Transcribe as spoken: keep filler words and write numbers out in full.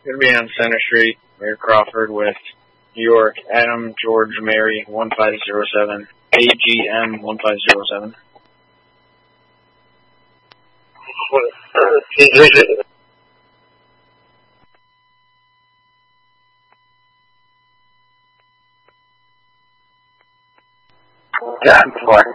Gonna be on Center Street, Mayor Crawford with New York, Adam George Mary one five zero seven, A G M one five zero seven. Yeah, four.